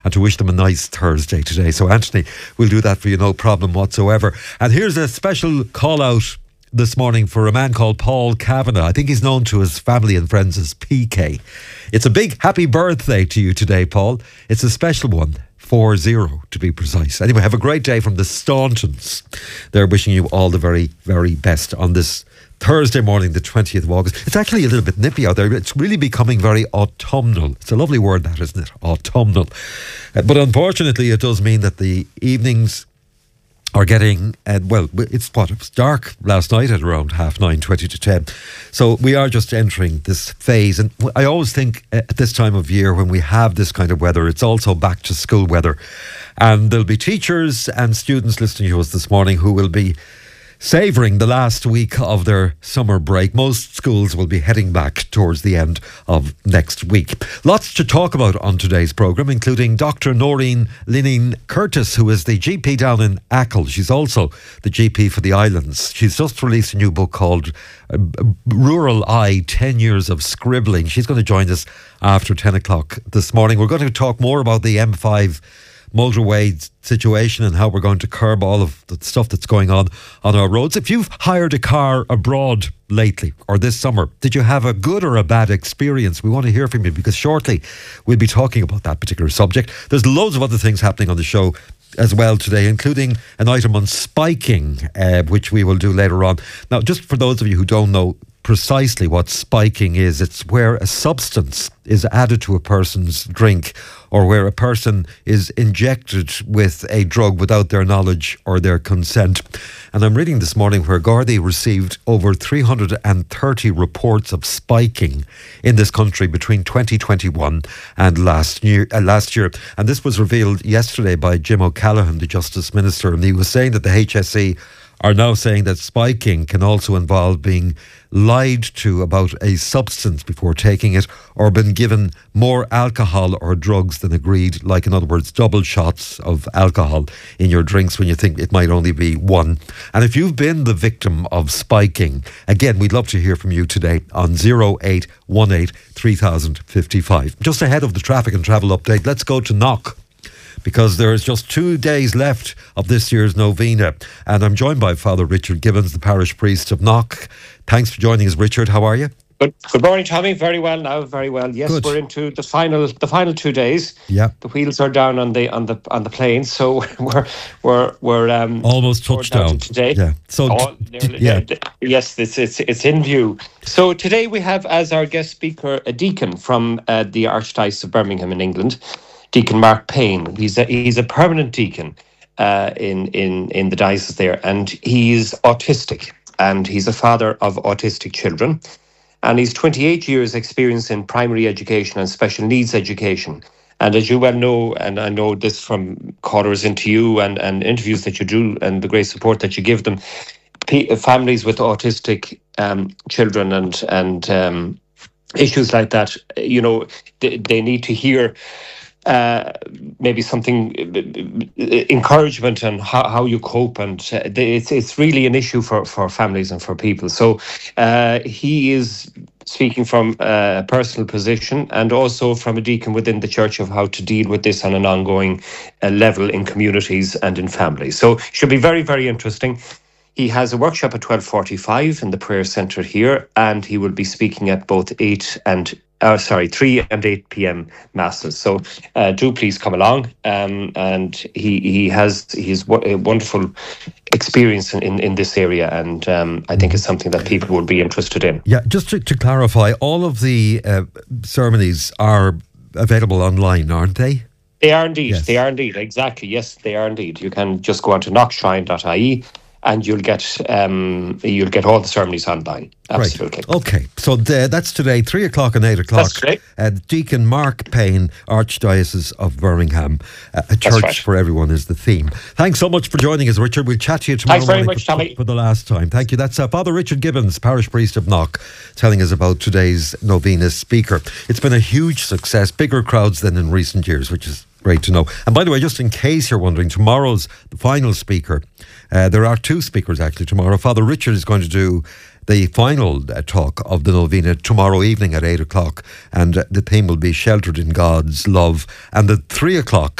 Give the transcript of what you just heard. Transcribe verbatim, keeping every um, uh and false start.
and to wish them a nice Thursday today. So Anthony will do that for you, no problem whatsoever. And here's a special call out this morning for a man called Paul Kavanagh. I think he's known to his family and friends as P K. It's a big happy birthday to you today, Paul. It's a special one. four zero to be precise. Anyway, have a great day from the Stauntons. They're wishing you all the very, very best on this Thursday morning, the twentieth of August. It's actually a little bit nippy out there. It's really becoming very autumnal. It's a lovely word, that, isn't it? Autumnal. Uh, but unfortunately, it does mean that the evenings are getting, uh, well, it's what, it was dark last night at around half nine, twenty to ten. So we are just entering this phase. And I always think at this time of year when we have this kind of weather, it's also back to school weather. And there'll be teachers and students listening to us this morning who will be savouring the last week of their summer break. Most schools will be heading back towards the end of next week. Lots to talk about on today's programme, including Doctor Noreen Lineen Curtis, who is the G P down in Achill. She's also the G P for the islands. She's just released a new book called uh, Rural Eye, ten years of Scribbling. She's going to join us after ten o'clock this morning. We're going to talk more about the M five motorway situation and how we're going to curb all of the stuff that's going on on our roads. If you've hired a car abroad lately or this summer, did you have a good or a bad experience? We want to hear from you, because shortly we'll be talking about that particular subject. There's loads of other things happening on the show as well today, including an item on spiking, uh, which we will do later on. Now, just for those of you who don't know precisely what spiking is, it's where a substance is added to a person's drink, or where a person is injected with a drug without their knowledge or their consent. And I'm reading this morning where Gardaí received over three hundred thirty reports of spiking in this country between twenty twenty-one and last year. Uh, last year. And this was revealed yesterday by Jim O'Callaghan, the Justice Minister, and he was saying that the H S E are now saying that spiking can also involve being lied to about a substance before taking it, or been given more alcohol or drugs than agreed, like, in other words, double shots of alcohol in your drinks when you think it might only be one. And if you've been the victim of spiking, again, we'd love to hear from you today on zero eight one eight three thousand fifty-five. Just ahead of the traffic and travel update, let's go to Knock, because there's just two days left of this year's novena. And I'm joined by Father Richard Gibbons, the parish priest of Knock. Thanks for joining us, Richard. How are you? Good, good morning, Tommy. Very well now, very well. Yes, Good. We're into the final the final two days. Yeah. The wheels are down on the on the on the plane, so we're we're we're um almost touchdown today. Yeah. So All, yeah. Yes, it's it's it's in view. So today we have as our guest speaker a deacon from uh, the Archdiocese of Birmingham in England, Deacon Mark Payne. He's a he's a permanent deacon uh, in in in the diocese there, and he's autistic, and he's a father of autistic children, and he's twenty-eight years experience in primary education and special needs education. And as you well know, and I know this from callers into you and and interviews that you do, and the great support that you give them, p- families with autistic um, children and and um, issues like that, you know, they, they need to hear uh maybe something uh, encouragement and how, how you cope, and uh, it's it's really an issue for for families and for people. So uh he is speaking from a personal position and also from a deacon within the church of how to deal with this on an ongoing uh, level in communities and in families. So it should be very, very interesting. He has a workshop at twelve forty-five in the prayer centre here, and he will be speaking at both eight and Uh, sorry, three and eight p.m. masses. So uh, do please come along. Um, and he he has he's a wonderful experience in, in, in this area, and um, I think it's something that people will be interested in. Yeah, just to, to clarify, all of the uh, ceremonies are available online, aren't they? They are indeed. Yes. They are indeed. Exactly. Yes, they are indeed. You can just go on to knock shrine dot I E. And you'll get um, you'll get all the ceremonies online. Absolutely. Right. Okay. So the, that's today, three o'clock and eight o'clock. That's today. Uh, Deacon Mark Payne, Archdiocese of Birmingham. Uh, a church right. for everyone is the theme. Thanks so much for joining us, Richard. We'll chat to you tomorrow Thanks very morning much, for, Tommy. for the last time. Thank you. That's uh, Father Richard Gibbons, parish priest of Knock, telling us about today's novena speaker. It's been a huge success, bigger crowds than in recent years, which is great to know. And by the way, just in case you're wondering, tomorrow's the final speaker. Uh, there are two speakers actually tomorrow. Father Richard is going to do the final uh, talk of the novena tomorrow evening at eight o'clock, and uh, the theme will be Sheltered in God's Love. And at three o'clock